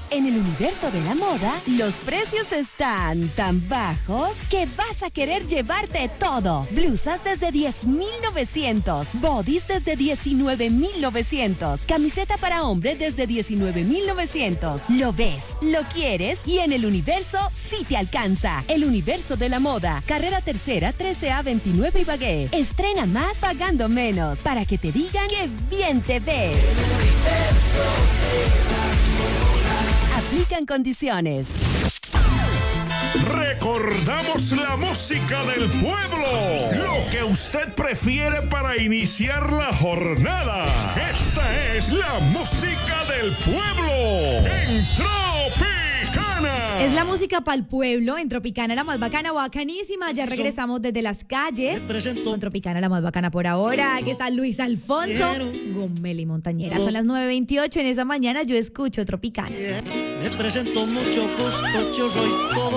En el universo de la moda, los precios están tan bajos que vas a querer llevarte todo. Blusas desde 10,900, bodies desde 19,900, camiseta para hombre desde 19,900. Lo ves, lo quieres y en el universo sí te alcanza. El universo de la moda, carrera tercera, 13A 29 Ibagué. Estrena más pagando menos para que te digan que bien te ves. Aplican condiciones. Recordamos la música del pueblo, lo que usted prefiere para iniciar la jornada. Esta es la música del pueblo en Tropicana. Es la música para el pueblo en Tropicana, la más bacana, bacanísima. Ya regresamos desde las calles con Tropicana, la más bacana por ahora. Aquí está Luis Alfonso, Gomel y Montañera. Son las 9:28 en esa mañana. Yo escucho Tropicana. Me presento, mucho gusto, yo soy todo